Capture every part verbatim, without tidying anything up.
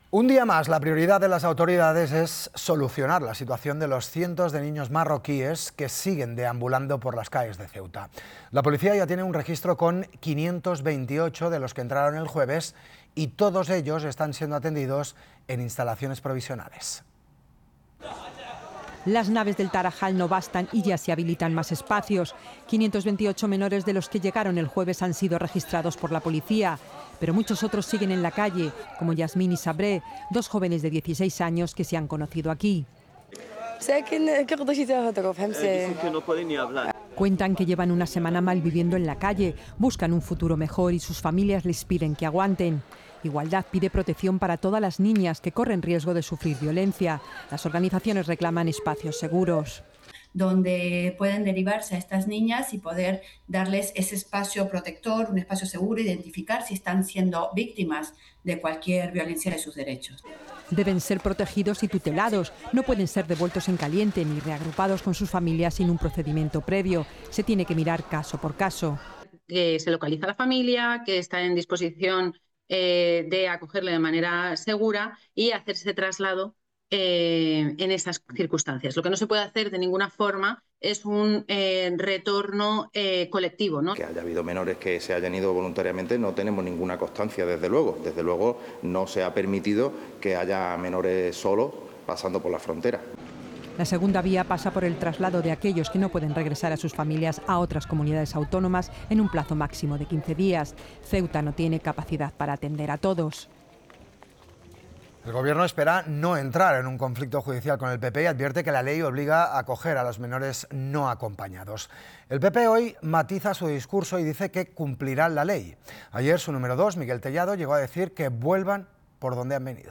Un día más, la prioridad de las autoridades es solucionar la situación de los cientos de niños marroquíes que siguen deambulando por las calles de Ceuta. La policía ya tiene un registro con quinientos veintiocho de los que entraron el jueves y todos ellos están siendo atendidos en instalaciones provisionales. Las naves del Tarajal no bastan y ya se habilitan más espacios. quinientos veintiocho menores de los que llegaron el jueves han sido registrados por la policía, pero muchos otros siguen en la calle, como Yasmín y Sabré, dos jóvenes de dieciséis años que se han conocido aquí. Dicen que no pueden ni hablar. Cuentan que llevan una semana mal viviendo en la calle, buscan un futuro mejor y sus familias les piden que aguanten. Igualdad pide protección para todas las niñas que corren riesgo de sufrir violencia. Las organizaciones reclaman espacios seguros, donde pueden derivarse a estas niñas y poder darles ese espacio protector, un espacio seguro, identificar si están siendo víctimas de cualquier violencia de sus derechos. Deben ser protegidos y tutelados, no pueden ser devueltos en caliente ni reagrupados con sus familias sin un procedimiento previo. Se tiene que mirar caso por caso. Que se localiza a la familia, que está en disposición eh, de acogerle de manera segura y hacer ese traslado Eh, en estas circunstancias. Lo que no se puede hacer de ninguna forma es un eh, retorno eh, colectivo, ¿no? Que haya habido menores que se hayan ido voluntariamente no tenemos ninguna constancia, desde luego. Desde luego no se ha permitido que haya menores solos pasando por la frontera. La segunda vía pasa por el traslado de aquellos que no pueden regresar a sus familias a otras comunidades autónomas en un plazo máximo de quince días. Ceuta no tiene capacidad para atender a todos. El Gobierno espera no entrar en un conflicto judicial con el P P y advierte que la ley obliga a acoger a los menores no acompañados. El P P hoy matiza su discurso y dice que cumplirán la ley. Ayer su número dos, Miguel Tellado, llegó a decir que vuelvan por donde han venido.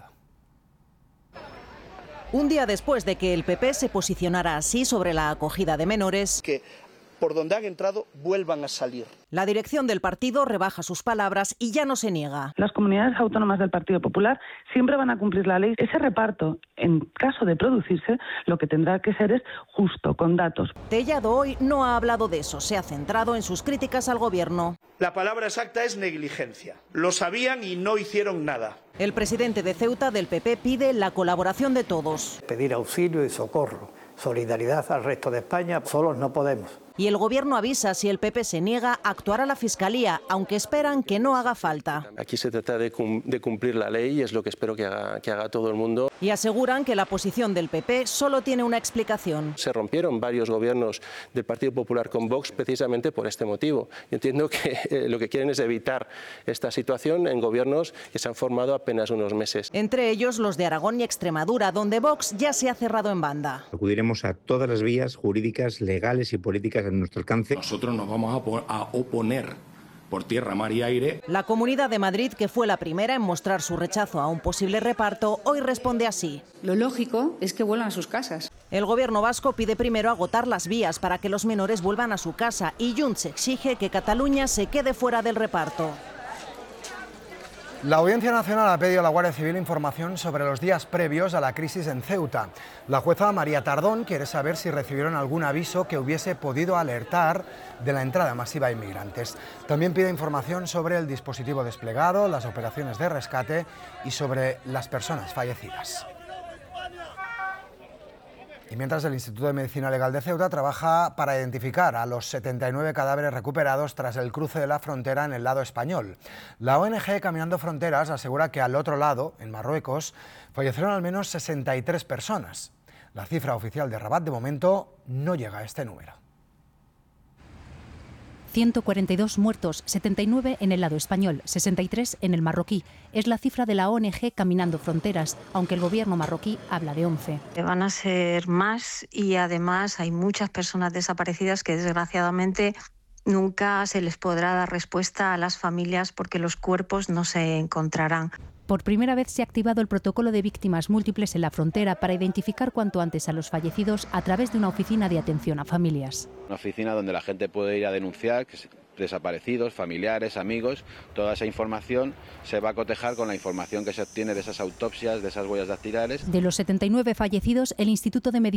Un día después de que el P P se posicionara así sobre la acogida de menores, que por donde han entrado vuelvan a salir. La dirección del partido rebaja sus palabras y ya no se niega. Las comunidades autónomas del Partido Popular siempre van a cumplir la ley. Ese reparto, en caso de producirse, lo que tendrá que ser es justo, con datos. Tellado hoy no ha hablado de eso, se ha centrado en sus críticas al Gobierno. La palabra exacta es negligencia. Lo sabían y no hicieron nada. El presidente de Ceuta del P P pide la colaboración de todos. Pedir auxilio y socorro, solidaridad al resto de España, solos no podemos. Y el Gobierno avisa, si el P P se niega, actuará la Fiscalía, aunque esperan que no haga falta. Aquí se trata de, cum de cumplir la ley y es lo que espero que haga, que haga todo el mundo. Y aseguran que la posición del P P solo tiene una explicación. Se rompieron varios gobiernos del Partido Popular con Vox precisamente por este motivo. Yo entiendo que eh, lo que quieren es evitar esta situación en gobiernos que se han formado apenas unos meses. Entre ellos los de Aragón y Extremadura, donde Vox ya se ha cerrado en banda. Acudiremos a todas las vías jurídicas, legales y políticas en nuestro alcance. Nosotros nos vamos a, a oponer por tierra, mar y aire. La Comunidad de Madrid, que fue la primera en mostrar su rechazo a un posible reparto, hoy responde así. Lo lógico es que vuelvan a sus casas. El Gobierno vasco pide primero agotar las vías para que los menores vuelvan a su casa y Junts exige que Cataluña se quede fuera del reparto. La Audiencia Nacional ha pedido a la Guardia Civil información sobre los días previos a la crisis en Ceuta. La jueza María Tardón quiere saber si recibieron algún aviso que hubiese podido alertar de la entrada masiva de inmigrantes. También pide información sobre el dispositivo desplegado, las operaciones de rescate y sobre las personas fallecidas. Y mientras, el Instituto de Medicina Legal de Ceuta trabaja para identificar a los setenta y nueve cadáveres recuperados tras el cruce de la frontera en el lado español. La O N G Caminando Fronteras asegura que al otro lado, en Marruecos, fallecieron al menos sesenta y tres personas. La cifra oficial de Rabat, de momento, no llega a este número. ciento cuarenta y dos muertos, setenta y nueve en el lado español, sesenta y tres en el marroquí. Es la cifra de la O N G Caminando Fronteras, aunque el gobierno marroquí habla de once. Van a ser más y además hay muchas personas desaparecidas que desgraciadamente nunca se les podrá dar respuesta a las familias porque los cuerpos no se encontrarán. Por primera vez se ha activado el protocolo de víctimas múltiples en la frontera para identificar cuanto antes a los fallecidos a través de una oficina de atención a familias. Una oficina donde la gente puede ir a denunciar desaparecidos, familiares, amigos. Toda esa información se va a cotejar con la información que se obtiene de esas autopsias, de esas huellas dactilares. De los setenta y nueve fallecidos, el Instituto de Medicina